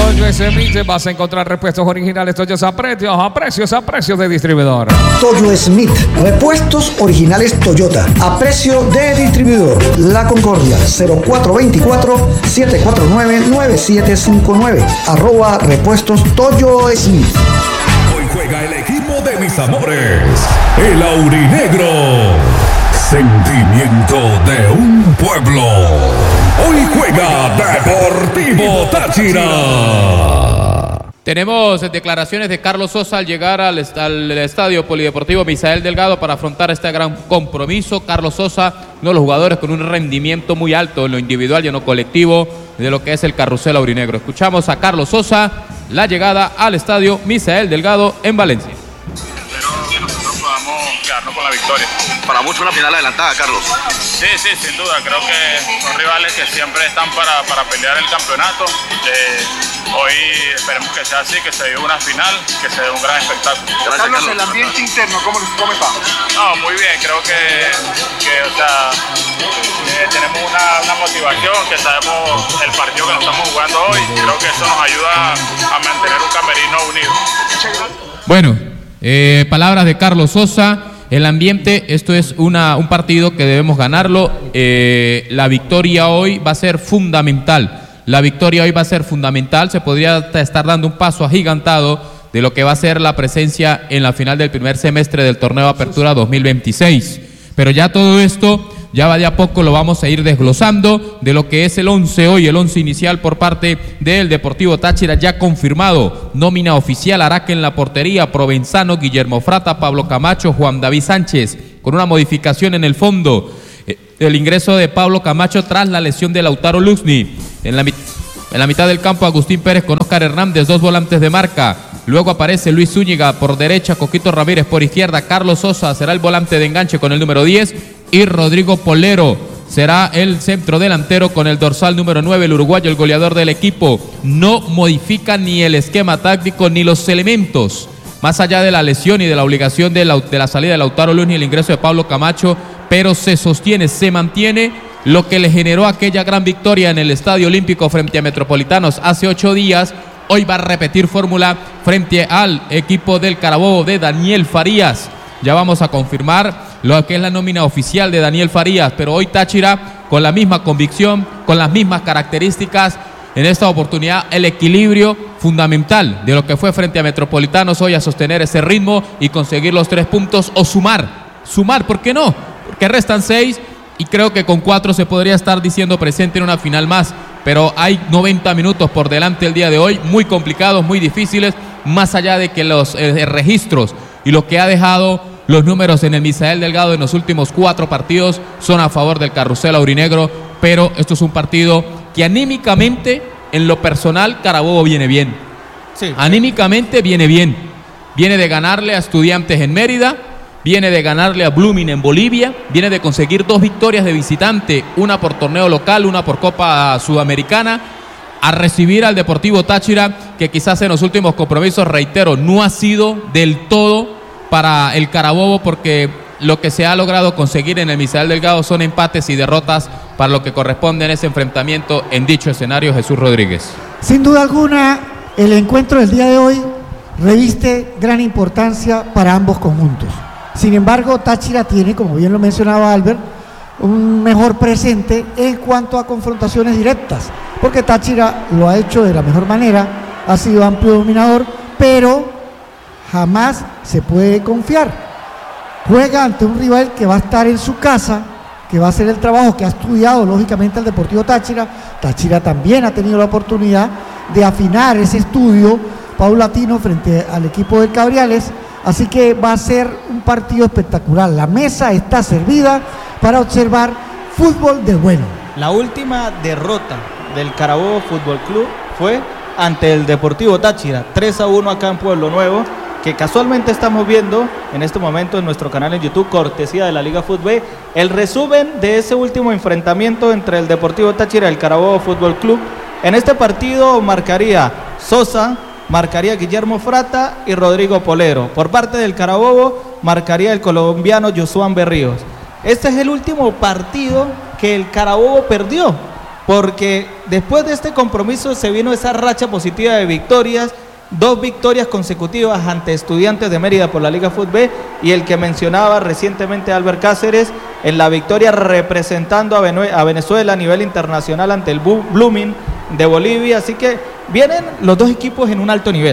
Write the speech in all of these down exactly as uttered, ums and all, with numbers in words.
Toyo Smith vas a encontrar repuestos originales Toyos a precios, a precios, a precios de distribuidor. Toyo Smith, repuestos originales Toyota, a precio de distribuidor. La Concordia, cero cuatro dos cuatro, siete cuatro nueve, nueve siete cinco nueve, arroba repuestos Toyo Smith. Hoy juega el equipo de mis amores, el Aurinegro. Sentimiento de un pueblo. Hoy juega Deportivo Táchira. Tenemos declaraciones de Carlos Sosa al llegar al, est al estadio polideportivo Misael Delgado para afrontar este gran compromiso. Carlos Sosa, uno de los jugadores con un rendimiento muy alto en lo individual y en lo colectivo de lo que es el carrusel aurinegro. Escuchamos a Carlos Sosa, la llegada al estadio Misael Delgado en Valencia. Espero que nosotros podamos quedarnos con la victoria. Para muchos una final adelantada, Carlos. Sí, sí, sin duda. Creo que son rivales que siempre están para, para pelear el campeonato. Eh, hoy esperemos que sea así, que se dé una final, que se dé un gran espectáculo. Gracias, Carlos, Carlos. el ambiente interno, ¿cómo, cómo está? No, muy bien. Creo que, que o sea, eh, tenemos una, una motivación, que sabemos el partido que nos estamos jugando hoy. Creo que eso nos ayuda a mantener un camerino unido. Bueno, eh, palabras de Carlos Sosa. El ambiente, esto es una, un partido que debemos ganarlo. Eh, la victoria hoy va a ser fundamental. La victoria hoy va a ser fundamental. Se podría estar dando un paso agigantado de lo que va a ser la presencia en la final del primer semestre del torneo Apertura dos mil veintiséis. Pero ya todo esto, ya va de a poco lo vamos a ir desglosando de lo que es el once hoy, el once inicial por parte del Deportivo Táchira ya confirmado. Nómina oficial: Araque en la portería, Provenzano, Guillermo Frata, Pablo Camacho, Juan David Sánchez, con una modificación en el fondo. El ingreso de Pablo Camacho tras la lesión de Lautaro Luxni. En la, en la mitad del campo, Agustín Pérez con Oscar Hernández, dos volantes de marca. Luego aparece Luis Zúñiga por derecha, Coquito Ramírez por izquierda, Carlos Sosa será el volante de enganche con el número diez y Rodrigo Polero será el centro delantero con el dorsal número nueve, el uruguayo, el goleador del equipo. No modifica ni el esquema táctico ni los elementos, más allá de la lesión y de la obligación de la, de la salida de Lautaro Luz y el ingreso de Pablo Camacho, pero se sostiene, se mantiene lo que le generó aquella gran victoria en el Estadio Olímpico frente a Metropolitanos hace ocho días. Hoy va a repetir fórmula frente al equipo del Carabobo de Daniel Farías. Ya vamos a confirmar lo que es la nómina oficial de Daniel Farías, pero hoy Táchira con la misma convicción, con las mismas características. En esta oportunidad el equilibrio fundamental de lo que fue frente a Metropolitanos, hoy a sostener ese ritmo y conseguir los tres puntos o sumar, sumar, ¿por qué no? Porque restan seis y creo que con cuatro se podría estar diciendo presente en una final más. Pero hay noventa minutos por delante el día de hoy, muy complicados, muy difíciles, más allá de que los eh, registros y lo que ha dejado los números en el Misael Delgado en los últimos cuatro partidos son a favor del carrusel aurinegro, pero esto es un partido que anímicamente, en lo personal, Carabobo viene bien. Sí. Anímicamente viene bien. Viene de ganarle a Estudiantes en Mérida, viene de ganarle a Blooming en Bolivia, viene de conseguir dos victorias de visitante, una por torneo local, una por Copa Sudamericana, a recibir al Deportivo Táchira, que quizás en los últimos compromisos, reitero, no ha sido del todo para el Carabobo, porque lo que se ha logrado conseguir en el Misael Delgado son empates y derrotas para lo que corresponde en ese enfrentamiento en dicho escenario. Jesús Rodríguez. Sin duda alguna, el encuentro del día de hoy reviste gran importancia para ambos conjuntos. Sin embargo, Táchira tiene, como bien lo mencionaba Albert, un mejor presente en cuanto a confrontaciones directas, porque Táchira lo ha hecho de la mejor manera, ha sido amplio dominador, pero jamás se puede confiar. Juega ante un rival que va a estar en su casa, que va a hacer el trabajo que ha estudiado lógicamente el Deportivo Táchira. Táchira también ha tenido la oportunidad de afinar ese estudio paulatino frente al equipo del Cabriales. Así que va a ser un partido espectacular. La mesa está servida para observar fútbol de bueno. La última derrota del Carabobo Fútbol Club fue ante el Deportivo Táchira, tres a uno acá en Pueblo Nuevo, que casualmente estamos viendo en este momento en nuestro canal en YouTube, cortesía de la Liga Fútbol, el resumen de ese último enfrentamiento entre el Deportivo Táchira y el Carabobo Fútbol Club. En este partido marcaría Sosa, marcaría Guillermo Frata y Rodrigo Polero. Por parte del Carabobo marcaría el colombiano Josuán Berríos. Este es el último partido que el Carabobo perdió porque después de este compromiso se vino esa racha positiva de victorias, dos victorias consecutivas ante Estudiantes de Mérida por la Liga Fútbol y el que mencionaba recientemente Albert Cáceres en la victoria representando a, Venue- a Venezuela a nivel internacional ante el Bu- Blooming de Bolivia, así que vienen los dos equipos en un alto nivel.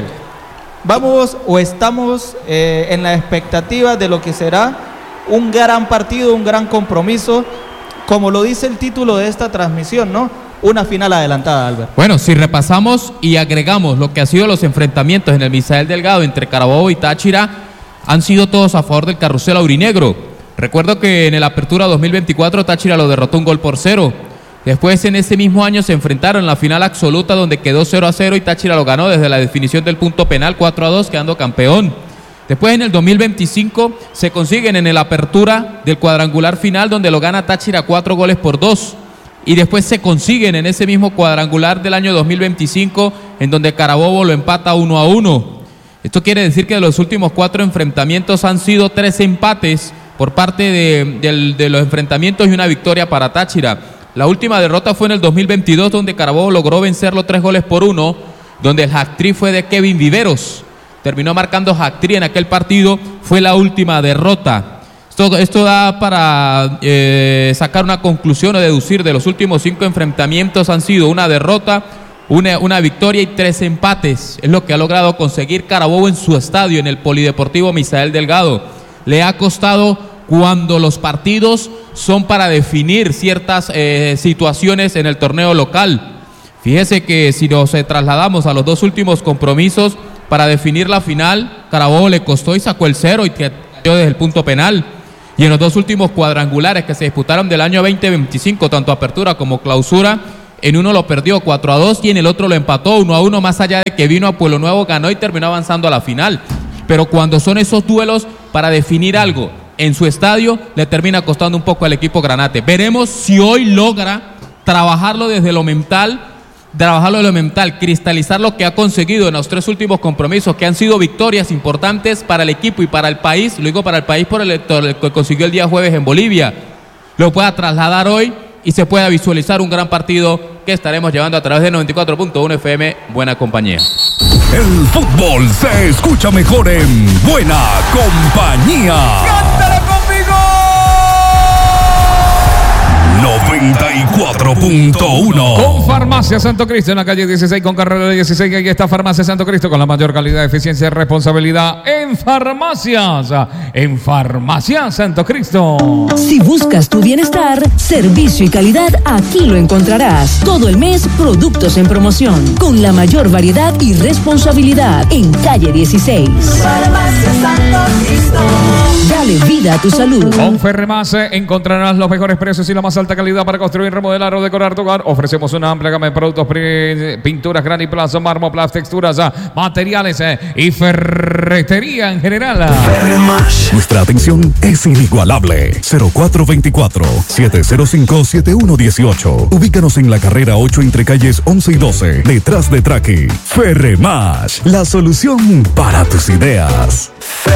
Vamos o estamos eh, en la expectativa de lo que será un gran partido, un gran compromiso, como lo dice el título de esta transmisión, ¿no? Una final adelantada, Albert. Bueno, si repasamos y agregamos lo que han sido los enfrentamientos en el Misael Delgado entre Carabobo y Táchira, han sido todos a favor del carrusel aurinegro. Recuerdo que en el Apertura dos mil veinticuatro Táchira lo derrotó un gol por cero. Después en ese mismo año se enfrentaron en la final absoluta donde quedó cero a cero y Táchira lo ganó desde la definición del punto penal cuatro a dos, quedando campeón. Después en el dos mil veinticinco se consiguen en el Apertura del cuadrangular final donde lo gana Táchira cuatro goles por dos. Y después se consiguen en ese mismo cuadrangular del año dos mil veinticinco en donde Carabobo lo empata uno a uno. Esto quiere decir que de los últimos cuatro enfrentamientos han sido tres empates por parte de, de, de los enfrentamientos y una victoria para Táchira. La última derrota fue en el dos mil veintidós donde Carabobo logró vencerlo tres goles por uno, donde el hat-trick fue de Kevin Viveros. Terminó marcando hat-trick en aquel partido, fue la última derrota. Esto, esto da para eh, sacar una conclusión o deducir de los últimos cinco enfrentamientos han sido una derrota, una, una victoria y tres empates. Es lo que ha logrado conseguir Carabobo en su estadio, en el Polideportivo Misael Delgado. Le ha costado cuando los partidos son para definir ciertas eh, situaciones en el torneo local. Fíjese que si nos eh, trasladamos a los dos últimos compromisos para definir la final, Carabobo le costó y sacó el cero y cayó desde el punto penal. Y en los dos últimos cuadrangulares que se disputaron del año veinte veinticinco, tanto apertura como clausura, en uno lo perdió cuatro a dos y en el otro lo empató uno a uno, más allá de que vino a Pueblo Nuevo, ganó y terminó avanzando a la final. Pero cuando son esos duelos para definir algo en su estadio, le termina costando un poco al equipo granate. Veremos si hoy logra trabajarlo desde lo mental, trabajarlo desde lo mental, cristalizar lo que ha conseguido en los tres últimos compromisos, que han sido victorias importantes para el equipo y para el país. Lo digo para el país por el, el que consiguió el día jueves en Bolivia. Lo pueda trasladar hoy y se pueda visualizar un gran partido que estaremos llevando a través de noventa y cuatro punto uno F M, Buena Compañía. El fútbol se escucha mejor en Buena Compañía. ¡Cántale conmigo! noventa y cuatro punto uno. Con Farmacia Santo Cristo en la calle dieciséis con carrera dieciséis. Aquí está Farmacia Santo Cristo con la mayor calidad, eficiencia y responsabilidad en farmacias. En Farmacia Santo Cristo. Si buscas tu bienestar, servicio y calidad, aquí lo encontrarás. Todo el mes, productos en promoción, con la mayor variedad y responsabilidad en calle dieciséis. Farmacia Santo Cristo. Dale vida a tu salud. Con Ferremás encontrarás los mejores precios y la más alta calidad para construir, remodelar o decorar tu hogar. Ofrecemos una amplia gama de productos, pinturas, graniplazo, mármol, texturas, materiales y ferretería en general. Nuestra atención es inigualable. cero cuatro dos cuatro, siete cero cinco, siete uno uno ocho. Ubícanos en la carrera ocho entre calles once y doce, detrás de Traqui. Ferremash, la solución para tus ideas.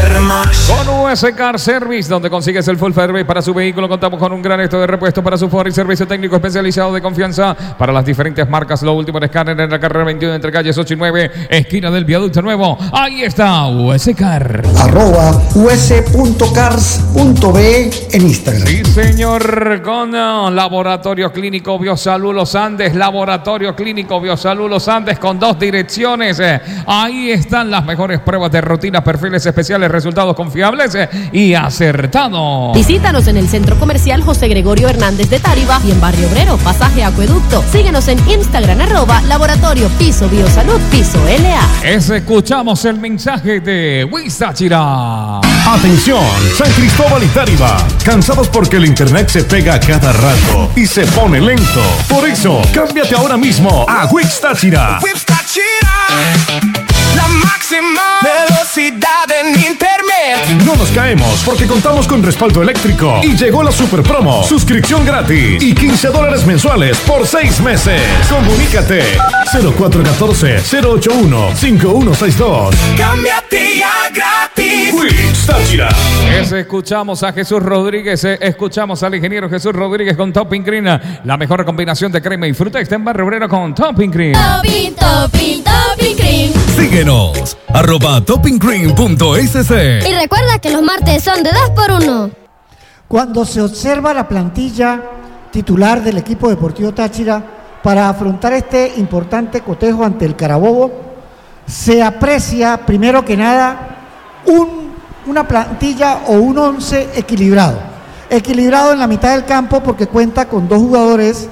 Con U S Car Service, donde consigues el full service para su vehículo, contamos con un gran esto de repuesto para su Ford y servicio técnico especializado de confianza para las diferentes marcas. Lo último en escáner en la carrera veintiuno entre calles ocho y nueve, esquina del Viaducto Nuevo. Ahí está U S Car. Arroba U S punto cars punto B en Instagram. Sí, señor, con uh, Laboratorio Clínico Biosalud Los Andes. Laboratorio Clínico Biosalud Los Andes con dos direcciones. Eh, ahí están las mejores pruebas de rutina, perfiles especiales, resultados confiables eh, y acertados. Visítanos en el Centro Comercial José Gregorio Hernández de Táriba y en Barrio Obrero, Pasaje Acueducto. Síguenos en Instagram, arroba Laboratorio Piso Biosalud Piso L A. Escuchamos el mensaje de Huizáchira. Atención, San Cristóbal y Táriba. Cansados porque el internet se pega a cada rato y se pone lento. Por eso, cámbiate ahora mismo a Wix Táchira. Wix Táchira, la máxima velocidad en internet. No nos caemos porque contamos con respaldo eléctrico y llegó la super promo. Suscripción gratis y quince dólares mensuales por seis meses. Comunícate cero cuatro uno cuatro, cero ocho uno, cinco uno seis dos. Cámbiate ya gratis. Wix Táchira. Es, escuchamos a Jesús Rodríguez, eh, escuchamos al ingeniero Jesús Rodríguez con Topping Cream, la mejor combinación de crema y fruta está en Barrio Obrero con Topping Cream. Topping, topping, topping cream. Síguenos, arroba toppingcream punto s c. Y recuerda que los martes son de dos por uno. Cuando se observa la plantilla titular del equipo deportivo Táchira para afrontar este importante cotejo ante el Carabobo, se aprecia primero que nada un, una plantilla o un once equilibrado. Equilibrado en la mitad del campo porque cuenta con dos jugadores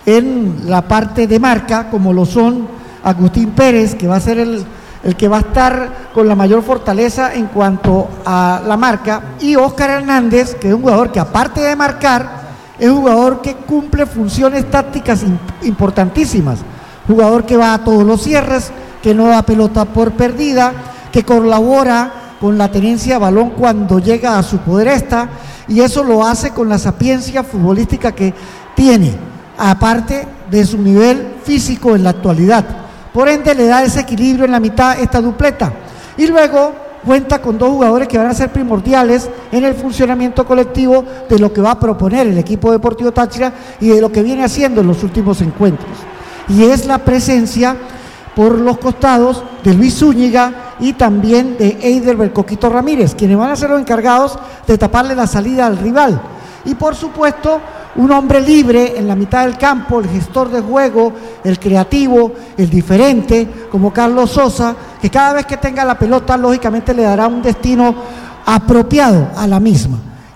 en la parte de marca, como lo son Agustín Pérez, que va a ser el, el que va a estar con la mayor fortaleza en cuanto a la marca, y Óscar Hernández, que es un jugador que aparte de marcar, es un jugador que cumple funciones tácticas importantísimas, jugador que va a todos los cierres, que no da pelota por perdida, que colabora con la tenencia de balón cuando llega a su poder esta, y eso lo hace con la sapiencia futbolística que tiene, aparte de su nivel físico en la actualidad. Por ende le da ese equilibrio en la mitad esta dupleta, y luego cuenta con dos jugadores que van a ser primordiales en el funcionamiento colectivo de lo que va a proponer el equipo deportivo Táchira y de lo que viene haciendo en los últimos encuentros, y es la presencia por los costados de Luis Zúñiga y también de Eidelberg Coquito Ramírez, quienes van a ser los encargados de taparle la salida al rival. Y por supuesto, un hombre libre en la mitad del campo, el gestor de juego, el creativo, el diferente, como Carlos Sosa, que cada vez que tenga la pelota, lógicamente le dará un destino apropiado a la misma.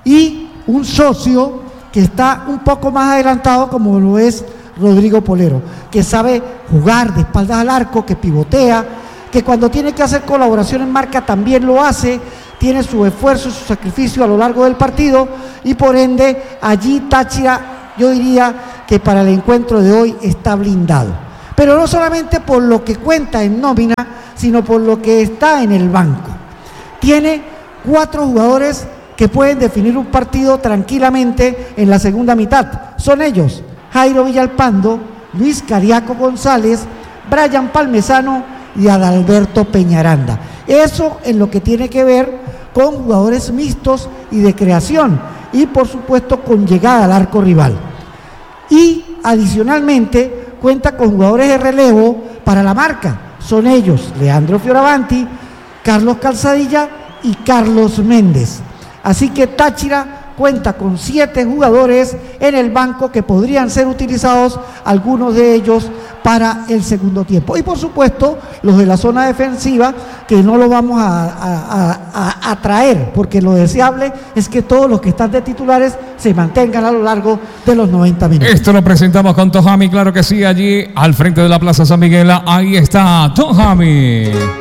Y un socio que está un poco más adelantado, como lo es Rodrigo Polero, que sabe jugar de espaldas al arco, que pivotea, que cuando tiene que hacer colaboración en marca también lo hace, tiene su esfuerzo y su sacrificio a lo largo del partido, y por ende allí Táchira, yo diría que para el encuentro de hoy está blindado, pero no solamente por lo que cuenta en nómina, sino por lo que está en el banco. Tiene cuatro jugadores que pueden definir un partido tranquilamente en la segunda mitad. Son ellos: Jairo Villalpando, Luis Cariaco González, Brian Palmesano y Adalberto Peñaranda. Eso en lo que tiene que ver con jugadores mixtos y de creación, y por supuesto con llegada al arco rival. Y adicionalmente cuenta con jugadores de relevo para la marca. Son ellos Leandro Fioravanti, Carlos Calzadilla y Carlos Méndez. Así que Táchira cuenta con siete jugadores en el banco que podrían ser utilizados, algunos de ellos para el segundo tiempo. Y por supuesto, los de la zona defensiva, que no lo vamos a, a, a, a traer, porque lo deseable es que todos los que están de titulares se mantengan a lo largo de los noventa minutos. Esto lo presentamos con Tojami, claro que sí, allí al frente de la Plaza San Miguel. Ahí está Tojami.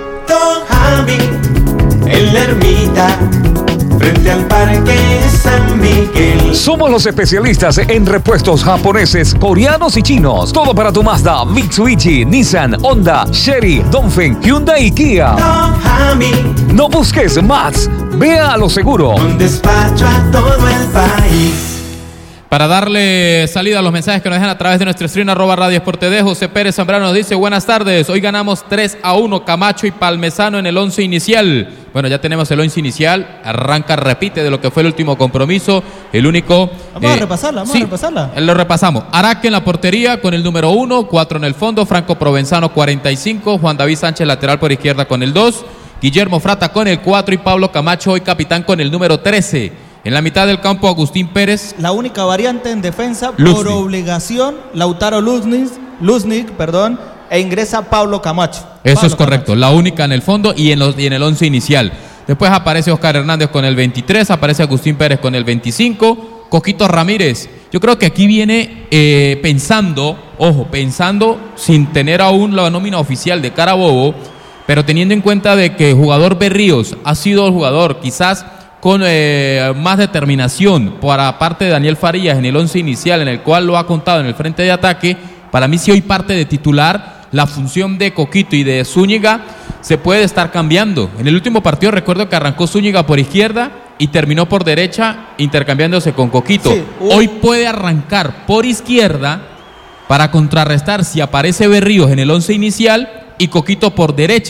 Tojami, en la ermita, frente al Parque San Miguel. Somos los especialistas en repuestos japoneses, coreanos y chinos. Todo para tu Mazda, Mitsubishi, Nissan, Honda, Chery, Dongfeng, Hyundai y Kia. Tojami, no busques más, vea a lo seguro. un despacho a todo el país. Para darle salida a los mensajes que nos dejan a través de nuestro stream arroba Radio Sport T V, José Pérez Zambrano nos dice: buenas tardes, hoy ganamos tres a uno, Camacho y Palmesano en el once inicial. Bueno, ya tenemos el once inicial, arranca, repite de lo que fue el último compromiso, el único... Vamos eh, a repasarla, vamos sí, a repasarla. Lo repasamos. Araque en la portería con el número uno, cuatro en el fondo, Franco Provenzano cuarenta y cinco, Juan David Sánchez lateral por izquierda con el dos, Guillermo Frata con el cuatro y Pablo Camacho hoy capitán con el número trece. En la mitad del campo, Agustín Pérez. La única variante en defensa, Luznik. por obligación, Lautaro Luznik, Luznik, perdón, e ingresa Pablo Camacho. Eso Pablo es correcto, Camacho. la única en el fondo y en, los, y en el once inicial. Después aparece Óscar Hernández con el veintitrés, aparece Agustín Pérez con el veinticinco, Coquito Ramírez. Yo creo que aquí viene eh, pensando, ojo, pensando sin tener aún la nómina oficial de Carabobo, pero teniendo en cuenta de que el jugador Berríos ha sido el jugador quizás con eh, más determinación para parte de Daniel Farías en el once inicial, en el cual lo ha contado en el frente de ataque. Para mí, si hoy parte de titular, la función de Coquito y de Zúñiga se puede estar cambiando. En el último partido recuerdo que arrancó Zúñiga por izquierda y terminó por derecha intercambiándose con Coquito. Sí, uh. Hoy puede arrancar por izquierda para contrarrestar si aparece Berríos en el once inicial y Coquito por derecha.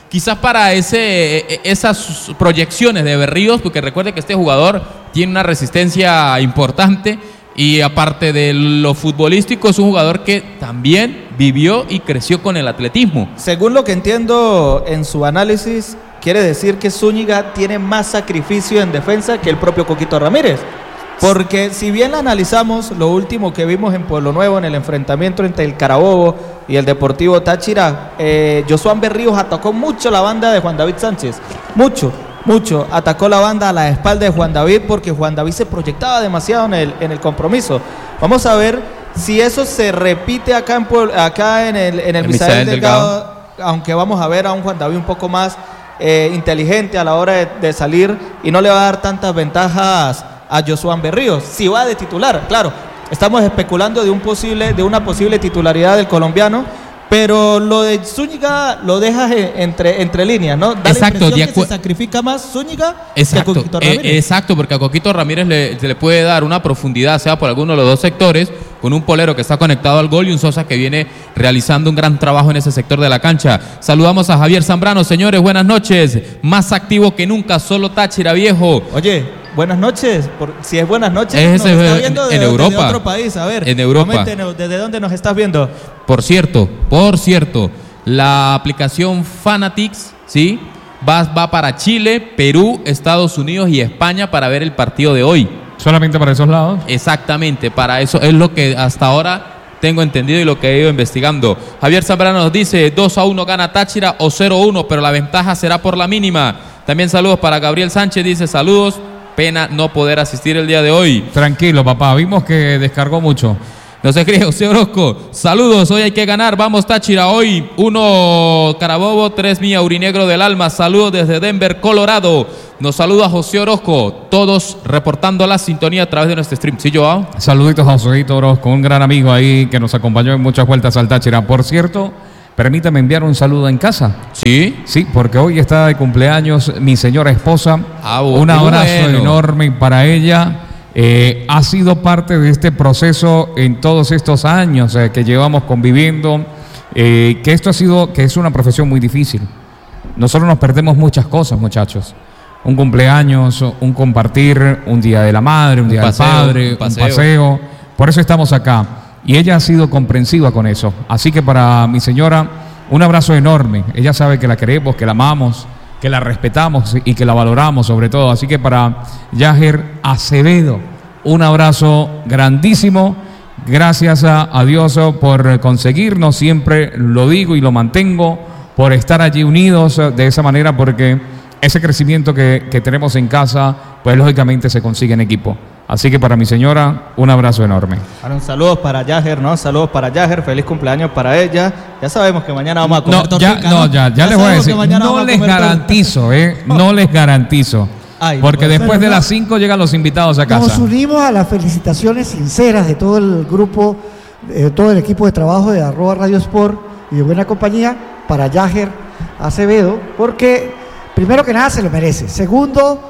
quizás para ese, esas proyecciones de Berríos, porque recuerde que este jugador tiene una resistencia importante y aparte de lo futbolístico es un jugador que también vivió y creció con el atletismo. Según lo que entiendo en su análisis, quiere decir que Zúñiga tiene más sacrificio en defensa que el propio Coquito Ramírez. Porque si bien analizamos lo último que vimos en Pueblo Nuevo en el enfrentamiento entre el Carabobo y el Deportivo Táchira, eh, Josuán Berríos atacó mucho la banda de Juan David Sánchez, mucho, mucho, atacó la banda a la espalda de Juan David porque Juan David se proyectaba demasiado en el, en el compromiso. Vamos a ver si eso se repite acá en, Pueblo, acá en el, en el, el Misael, Misael Delgado, Delgado, aunque vamos a ver a un Juan David un poco más eh, inteligente a la hora de, de salir y no le va a dar tantas ventajas a Josuán Berríos, si va de titular, claro, estamos especulando de un posible, de una posible titularidad del colombiano, pero lo de Zúñiga lo dejas entre, entre líneas, ¿no? Da exacto, la impresión que se sacrifica más Zúñiga exacto, que a Coquito Ramírez. Eh, exacto, porque a Coquito Ramírez le, se le puede dar una profundidad, sea por alguno de los dos sectores, con un polero que está conectado al gol y un Sosa que viene realizando un gran trabajo en ese sector de la cancha. Saludamos a Javier Zambrano, señores, buenas noches, más activo que nunca, solo Táchira viejo. Oye, buenas noches, por, si es buenas noches, es, nos está viendo en, de, en Europa, desde otro país, a ver, en Europa. Coméntenos, ¿desde dónde nos estás viendo? Por cierto, por cierto, la aplicación Fanatics, ¿sí? Va, va para Chile, Perú, Estados Unidos y España para ver el partido de hoy. ¿Solamente para esos lados? Exactamente, para eso es lo que hasta ahora tengo entendido y lo que he ido investigando. Javier Zambrano nos dice, dos a uno gana Táchira o cero a uno, pero la ventaja será por la mínima. También saludos para Gabriel Sánchez, dice saludos, pena no poder asistir el día de hoy. Tranquilo, papá, vimos que descargó mucho. No se cree, José Orozco, saludos, hoy hay que ganar, vamos Táchira, hoy uno Carabobo, tres Mía Aurinegro del Alma, saludos desde Denver, Colorado, nos saluda José Orozco, todos reportando la sintonía a través de nuestro stream, ¿sí, Joao? Saluditos a José Orozco, un gran amigo ahí que nos acompañó en muchas vueltas al Táchira, por cierto, permítame enviar un saludo en casa. ¿Sí? Sí, porque hoy está de cumpleaños mi señora esposa, ah, un abrazo bueno. enorme para ella. Eh, ha sido parte de este proceso en todos estos años eh, que llevamos conviviendo, eh, que esto ha sido, que es una profesión muy difícil. Nosotros nos perdemos muchas cosas, muchachos. Un cumpleaños, un compartir, un día de la madre, un, un día paseo, del padre, un paseo. un paseo. Por eso estamos acá. Y ella ha sido comprensiva con eso. Así que para mi señora, un abrazo enorme. Ella sabe que la queremos, que la amamos, que la respetamos y que la valoramos sobre todo. Así que para Yaher Acevedo, un abrazo grandísimo. Gracias a, a Dios por conseguirnos, siempre lo digo y lo mantengo, por estar allí unidos de esa manera, porque ese crecimiento que, que tenemos en casa, pues lógicamente se consigue en equipo. Así que para mi señora, un abrazo enorme. Bueno, saludos para Yaher, ¿no? Saludos para Yaher, feliz cumpleaños para ella. Ya sabemos que mañana vamos a comer no, tortica, ya, no, ¿no? ya, ya, ya les voy a decir, no les garantizo, ¿eh? No les garantizo. Ay, porque pues, después bueno, de las cinco llegan los invitados a casa. Nos unimos a las felicitaciones sinceras de todo el grupo, de todo el equipo de trabajo de arroba Radio Sport y de Buena Compañía para Yaher Acevedo, porque primero que nada se lo merece. Segundo,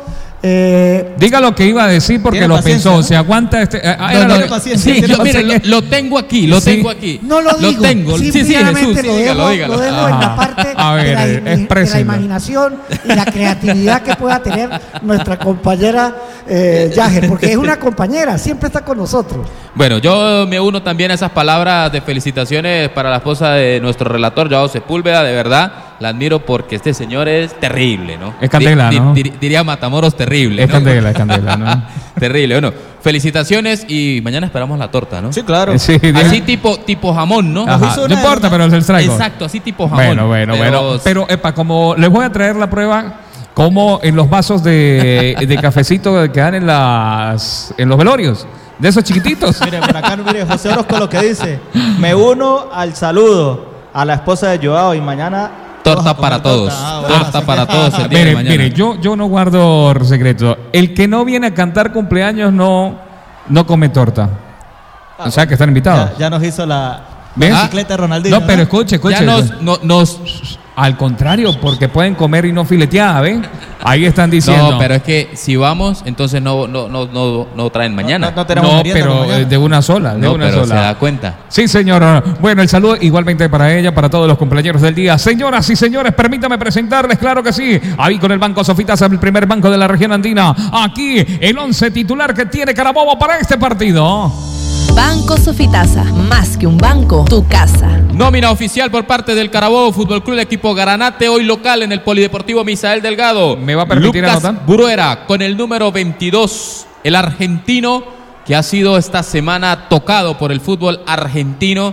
Eh, diga lo que iba a decir porque lo pensó, ¿no? Se aguanta este. Eh, no, no, no, sí, yo, mire, lo, lo tengo aquí, lo sí. tengo aquí. No lo digo. Lo tengo. Sí, sí, Jesús, lo, dejo, dígalo, dígalo. Lo dejo en la parte a ver, de, la, de la imaginación y la creatividad que pueda tener nuestra compañera eh, Yaher, porque es una compañera, siempre está con nosotros. Bueno, yo me uno también a esas palabras de felicitaciones para la esposa de nuestro relator, Joao Sepúlveda, de verdad, la admiro porque este señor es terrible, ¿no? Es candela, di, ¿no? Di, diría Matamoros terrible, Es ¿no? candela, es candela, ¿no? Terrible, bueno, felicitaciones y mañana esperamos la torta, ¿no? Sí, claro. Sí, así tipo, tipo jamón, ¿no? Ajá, no importa, pero se traigo. Exacto, así tipo jamón. Bueno, bueno, pero... bueno. Pero, epa, como les voy a traer la prueba, como en los vasos de, de cafecito que dan en las en los velorios, de esos chiquititos. Mire, por acá, mire, José Orozco lo que dice, me uno al saludo a la esposa de Joao y mañana... Torta para todos, torta, ah, bueno, torta para todos el día mire, de mañana. Mire, yo, yo no guardo secreto. El que no viene a cantar cumpleaños no, no come torta. Ah, o sea que están invitados. Ya, ya nos hizo la, la bicicleta de Ronaldinho. No, pero escuche, escuche. Ya nos, no, nos... Al contrario, porque pueden comer y no filetear, ¿ven? Ahí están diciendo. No, pero es que si vamos, entonces no, no, no, no, no traen mañana. No, no, tenemos no pero mañana. de una sola, de no, una pero sola. se da cuenta. Sí, señor. Bueno, el saludo igualmente para ella, para todos los compañeros del día. Señoras y señores, permítame presentarles, claro que sí. Ahí con el Banco Sofitasa, el primer banco de la región andina. Aquí el once titular que tiene Carabobo para este partido. Banco Sofitasa, más que un banco, tu casa. Nómina oficial por parte del Carabobo Fútbol Club, el equipo Granate, hoy local en el Polideportivo Misael Delgado. ¿Me va a permitir Lucas anotar? Bruera con el número veintidós, el argentino que ha sido esta semana tocado por el fútbol argentino.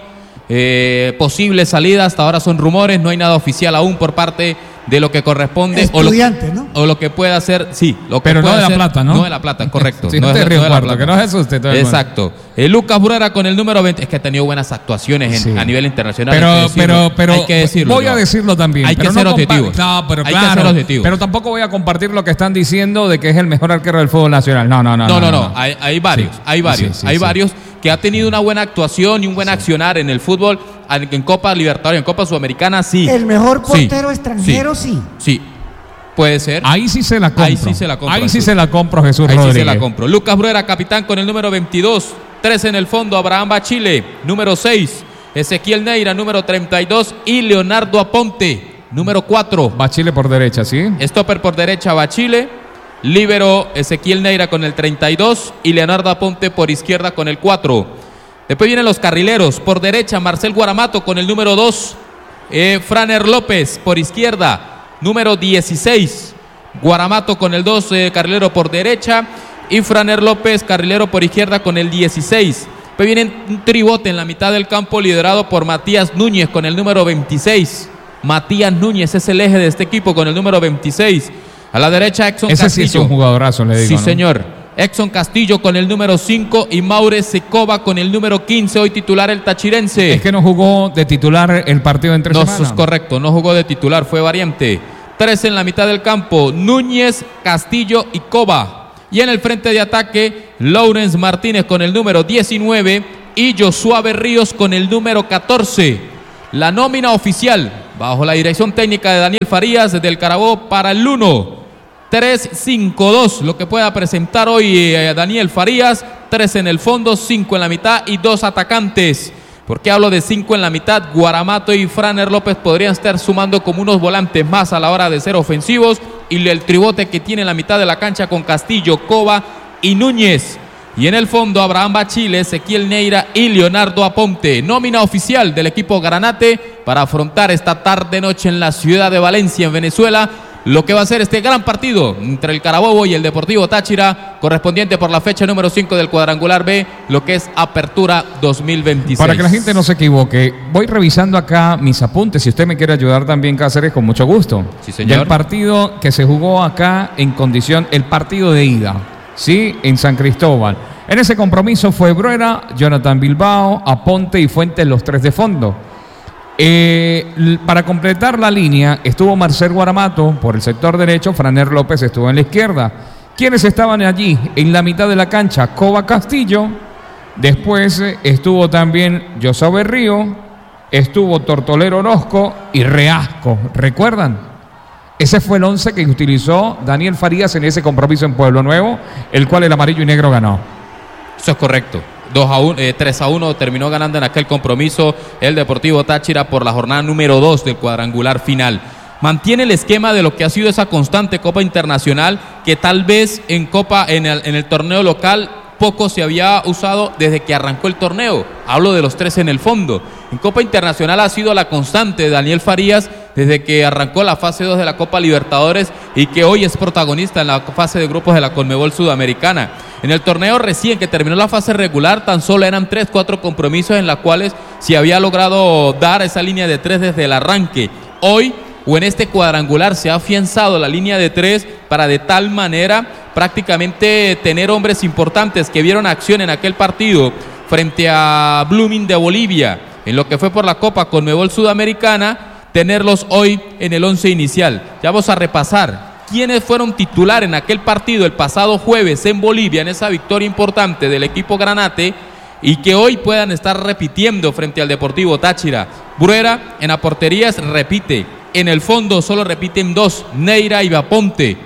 Eh, posible salida, hasta ahora son rumores, no hay nada oficial aún por parte de lo que corresponde. Estudiante, o lo, ¿no? O lo que pueda hacer, sí. Lo que Pero no de La hacer, Plata, ¿no? No de La Plata, correcto. Sí, no, no es de Río no Cuarto, La que no es eso usted. Todo el Exacto. Eh, Lucas Bruera con el número veinte, es que ha tenido buenas actuaciones en, Sí. a nivel internacional. Pero, hay que pero, pero, hay que decirlo. voy yo. a decirlo también. Hay pero que ser no objetivos. compa- No, pero Hay que claro. ser objetivos. Pero tampoco voy a compartir lo que están diciendo de que es el mejor arquero del fútbol nacional. No, no, no. No, no, no. Hay, hay varios, Sí. hay varios, Sí, sí, hay sí. varios que ha tenido una buena actuación y un buen accionar en el fútbol, en Copa Libertadores, en Copa Sudamericana, sí. El mejor Sí, portero extranjero, sí. Sí, puede ser. Ahí sí se la compro. Ahí sí se la compro, Ahí sí Jesús. se la compro, Jesús Ahí sí Rodríguez. se la compro. Lucas Bruera, capitán con el número veintidós, tres en el fondo, Abraham Bachile, número seis, Ezequiel Neira, número treinta y dos, y Leonardo Aponte, número cuatro. Bachile por derecha, ¿sí? Stopper por derecha, Bachile. Líbero, Ezequiel Neira con el treinta y dos y Leonardo Aponte por izquierda con el cuatro. Después vienen los carrileros. Por derecha, Marcel Guaramato con el número dos. Eh, Franer López por izquierda, número dieciséis. Guaramato con el dos, eh, carrilero por derecha. Y Franer López, carrilero por izquierda con el dieciséis. Después viene un tribote en la mitad del campo liderado por Matías Núñez con el número veintiséis. Matías Núñez es el eje de este equipo con el número veintiséis. A la derecha, Exxon Ese Castillo. sí es un jugadorazo, le digo. Sí, ¿no? señor. Exxon Castillo con el número cinco y Maure Secova con el número quince, hoy titular el tachirense. Es que no jugó de titular el partido entre No, semana. eso es correcto, no jugó de titular, fue variante. Tres en la mitad del campo, Núñez, Castillo y Cova. Y en el frente de ataque, Lawrence Martínez con el número diecinueve y Josué Berríos con el número catorce. La nómina oficial, bajo la dirección técnica de Daniel Farías, desde el Carabobo para el uno. tres cinco dos, lo que pueda presentar hoy eh, Daniel Farías. Tres en el fondo, cinco en la mitad y dos atacantes. ¿Por qué hablo de cinco en la mitad? Guaramato y Franer López podrían estar sumando como unos volantes más a la hora de ser ofensivos. Y el tribote que tiene en la mitad de la cancha con Castillo, Cova y Núñez. Y en el fondo, Abraham Bachile, Ezequiel Neira y Leonardo Aponte. Nómina oficial del equipo Granate para afrontar esta tarde-noche en la ciudad de Valencia, en Venezuela, lo que va a ser este gran partido entre el Carabobo y el Deportivo Táchira, correspondiente por la fecha número cinco del cuadrangular B, lo que es Apertura dos mil veintiséis. Para que la gente no se equivoque, voy revisando acá mis apuntes. Si usted me quiere ayudar también, Cáceres, con mucho gusto. Sí, señor. Del partido que se jugó acá en condición, el partido de ida, ¿sí? En San Cristóbal. En ese compromiso fue Bruera, Jonathan Bilbao, Aponte y Fuentes, los tres de fondo. Eh, para completar la línea estuvo Marcel Guaramato por el sector derecho, Franer López estuvo en la izquierda. ¿Quiénes estaban allí? En la mitad de la cancha, Cova Castillo. Después eh, estuvo también Josué Berrío, estuvo Tortolero Orozco y Reasco. ¿Recuerdan? Ese fue el once que utilizó Daniel Farías en ese compromiso en Pueblo Nuevo, el cual el amarillo y negro ganó. Eso es correcto. dos a uno, eh, tres a uno terminó ganando en aquel compromiso el Deportivo Táchira por la jornada número dos del cuadrangular final. Mantiene el esquema de lo que ha sido esa constante Copa Internacional que tal vez en Copa, en el, en el torneo local poco se había usado desde que arrancó el torneo. Hablo de los tres en el fondo. En Copa Internacional ha sido la constante de Daniel Farías desde que arrancó la fase dos de la Copa Libertadores y que hoy es protagonista en la fase de grupos de la Conmebol Sudamericana. En el torneo recién que terminó la fase regular, tan solo eran tres, cuatro compromisos en los cuales se había logrado dar esa línea de tres desde el arranque. Hoy, o en este cuadrangular, se ha afianzado la línea de tres para de tal manera prácticamente tener hombres importantes que vieron acción en aquel partido frente a Blooming de Bolivia, en lo que fue por la Copa Conmebol Sudamericana, tenerlos hoy en el once inicial. Ya vamos a repasar quiénes fueron titular en aquel partido el pasado jueves en Bolivia, en esa victoria importante del equipo Granate, y que hoy puedan estar repitiendo frente al Deportivo Táchira. Bruera en la portería repite, en el fondo solo repiten dos, Neira y Aponte.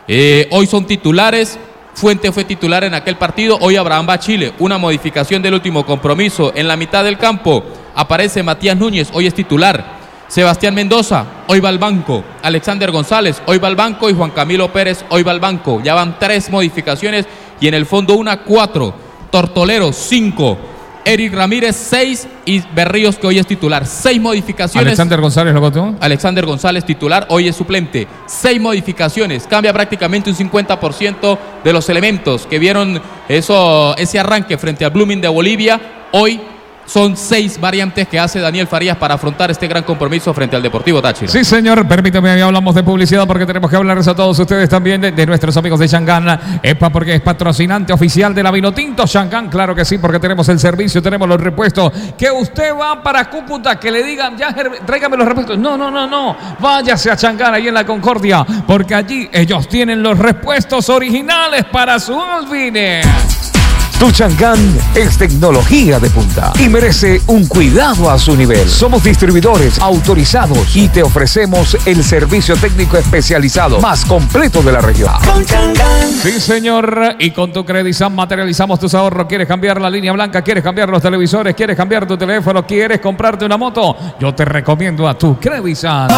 Eh, hoy son titulares. Fuente fue titular en aquel partido. Hoy Abraham va a Chile. Una modificación del último compromiso. En la mitad del campo aparece Matías Núñez. Hoy es titular. Sebastián Mendoza. Hoy va al banco. Alexander González. Hoy va al banco. Y Juan Camilo Pérez. Hoy va al banco. Ya van tres modificaciones. Y en el fondo una, cuatro. Tortolero, cinco. Eric Ramírez, seis. Y Berríos, que hoy es titular. Seis modificaciones. Alexander González lo votó. Alexander González, titular, hoy es suplente. Seis modificaciones. Cambia prácticamente un cincuenta por ciento de los elementos que vieron eso, ese arranque frente al Blooming de Bolivia. Hoy son seis variantes que hace Daniel Farías para afrontar este gran compromiso frente al Deportivo Táchira. Sí, señor, permítame, ya hablamos de publicidad porque tenemos que hablarles a todos ustedes también de, de nuestros amigos de Shangan. EPA, porque es patrocinante oficial de la Vinotinto. Shangan, claro que sí, porque tenemos el servicio, tenemos los repuestos. Que usted va para Cúcuta, que le digan, ya, tráigame los repuestos. No, no, no, no. Váyase a Shangan, ahí en la Concordia, porque allí ellos tienen los repuestos originales para su Alvine. Tu Changán es tecnología de punta y merece un cuidado a su nivel. Somos distribuidores autorizados y te ofrecemos el servicio técnico especializado más completo de la región. Con Changán. Sí, señor. Y con tu Credizam materializamos tus ahorros. ¿Quieres cambiar la línea blanca? ¿Quieres cambiar los televisores? ¿Quieres cambiar tu teléfono? ¿Quieres comprarte una moto? Yo te recomiendo a tu Credizam.